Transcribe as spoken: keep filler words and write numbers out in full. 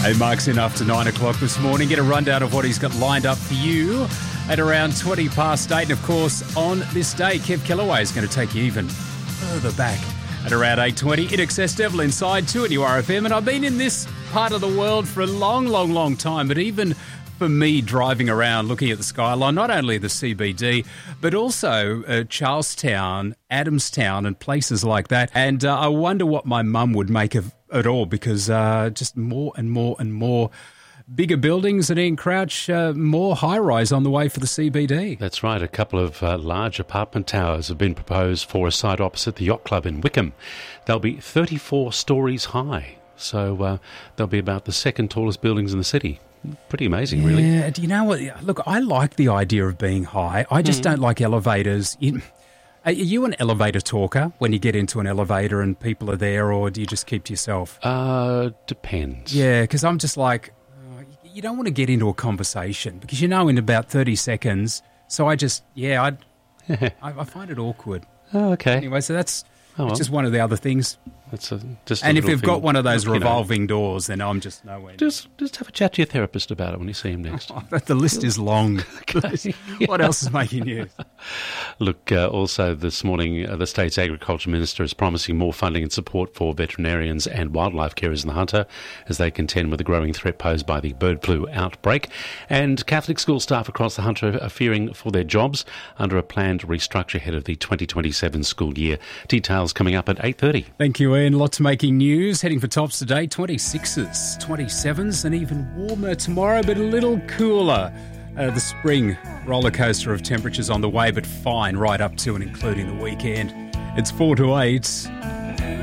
Hey, Mark's in after nine o'clock this morning. Get a rundown of what he's got lined up for you at around twenty past eight. And, of course, on this day, Kev Kellaway is going to take you even further back at around eight twenty. In Excess Devil Inside, two at U R F M. And I've been in this part of the world for a long, long, long time. But even for me, driving around, looking at the skyline, not only the C B D, but also uh, Charlestown, Adamstown and places like that. And uh, I wonder what my mum would make of it all, because uh, just more and more and more bigger buildings at Ian Crouch, uh, more high-rise on the way for the C B D. That's right. A couple of uh, large apartment towers have been proposed for a site opposite the Yacht Club in Wickham. They'll be thirty-four stories high, so uh, they'll be about the second tallest buildings in the city. Pretty amazing, yeah, really. Yeah, do you know what? Look, I like the idea of being high. I just mm. don't like elevators. You, are you an elevator talker when you get into an elevator and people are there, or do you just keep to yourself? Uh, depends. Yeah, because I'm just like, uh, you don't want to get into a conversation because you know in about thirty seconds. So I just, yeah, I I find it awkward. Oh, okay. Anyway, so that's oh, well. just one of the other things. That's a, just a and if you've thing, got one of those revolving you know, doors, then I'm just nowhere. Just just have a chat to your therapist about it when you see him next. Oh, the list is long. Okay. What else is making news? Look, uh, also this morning, uh, the state's Agriculture Minister is promising more funding and support for veterinarians and wildlife carers in the Hunter as they contend with the growing threat posed by the bird flu outbreak. And Catholic school staff across the Hunter are fearing for their jobs under a planned restructure ahead of the twenty twenty-seven school year. Details coming up at eight thirty. Thank you, Ian. Lots making news. Heading for tops today, twenty-sixes, twenty-sevens, and even warmer tomorrow, but a little cooler. Uh, the spring roller coaster of temperatures on the way, but fine right up to and including the weekend. It's four to eight.